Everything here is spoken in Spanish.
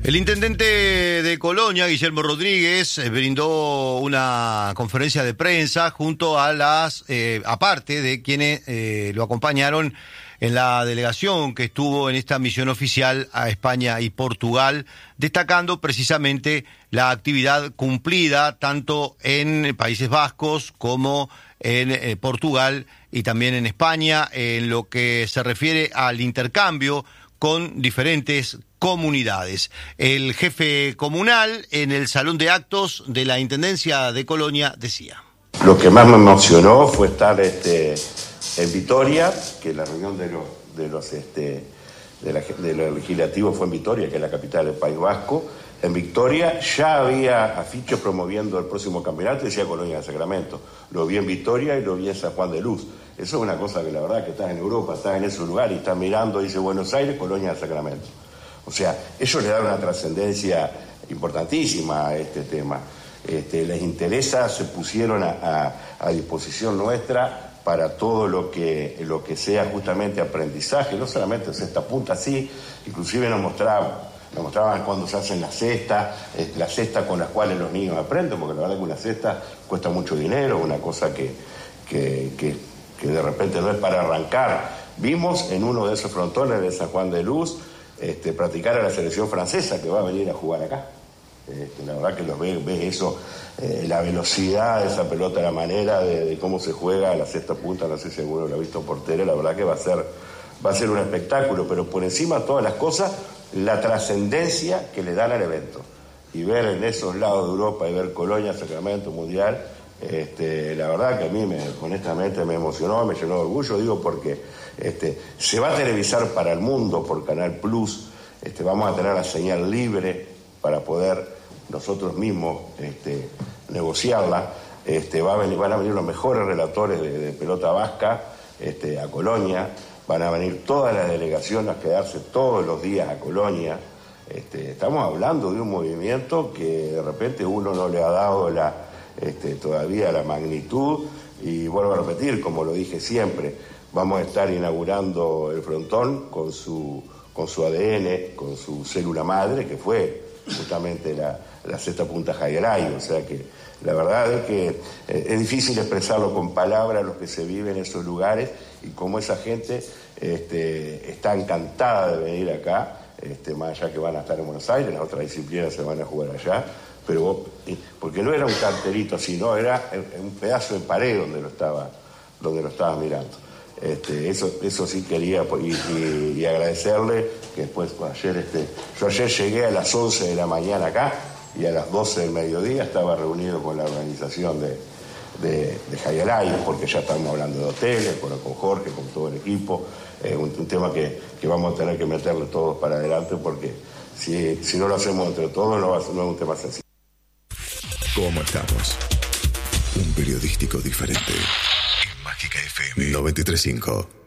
El intendente de Colonia, Guillermo Rodríguez, brindó una conferencia de prensa junto a aparte de quienes lo acompañaron en la delegación que estuvo en esta misión oficial a España y Portugal, destacando precisamente la actividad cumplida tanto en Países Vascos como en Portugal y también en España, en lo que se refiere al intercambio con diferentes comunidades. El jefe comunal en el salón de actos de la Intendencia de Colonia decía: lo que más me emocionó fue estar en Vitoria, que la reunión de los legislativos fue en Vitoria, que es la capital del País Vasco. En Vitoria ya había afiches promoviendo el próximo campeonato, decía Colonia de Sacramento. Lo vi en Vitoria y lo vi en San Juan de Luz. Eso es una cosa que la verdad que estás en Europa, estás en ese lugar y estás mirando, dice Buenos Aires, Colonia de Sacramento. O sea, ellos le dan una trascendencia importantísima a este tema. Les interesa, se pusieron a disposición nuestra para todo lo que sea justamente aprendizaje, no solamente en cesta punta, sí, inclusive nos mostraban cuando se hacen las cestas con las cuales los niños aprenden, porque la verdad que una cesta cuesta mucho dinero, una cosa que de repente no es para arrancar. Vimos en uno de esos frontones de San Juan de Luz practicar a la selección francesa que va a venir a jugar acá. La verdad que ves eso, la velocidad de esa pelota, la manera de cómo se juega a la sexta punta, no sé si alguno lo ha visto por tele, la verdad que va a ser un espectáculo, pero por encima de todas las cosas, la trascendencia que le dan al evento. Y ver en esos lados de Europa y ver Colonia, Sacramento, Mundial, la verdad que a mí honestamente me emocionó, me llenó de orgullo, digo porque se va a televisar para el mundo por Canal Plus, vamos a tener la señal libre para poder nosotros mismos negociarla, van a venir los mejores relatores de pelota vasca a Colonia, van a venir todas las delegaciones a quedarse todos los días a Colonia. Estamos hablando de un movimiento que de repente uno no le ha dado todavía la magnitud, y vuelvo a repetir, como lo dije siempre, vamos a estar inaugurando el frontón con su ADN, con su célula madre, que fue justamente la sexta punta Jaguaray. O sea que la verdad es que es difícil expresarlo con palabras lo que se vive en esos lugares y cómo esa gente está encantada de venir acá, más allá que van a estar en Buenos Aires, las otras disciplinas se van a jugar allá, pero porque no era un cartelito así, no, era un pedazo de pared donde lo estaba mirando. Eso sí quería y agradecerle que después yo ayer llegué a las 11 de la mañana acá y a las 12 del mediodía estaba reunido con la organización de Jaguaray, porque ya estamos hablando de hoteles, con Jorge, con todo el equipo, un tema que vamos a tener que meterle todos para adelante, porque si no lo hacemos entre todos no es un tema sencillo. ¿Cómo estamos? Un periodístico diferente. Mágica FM 93.5.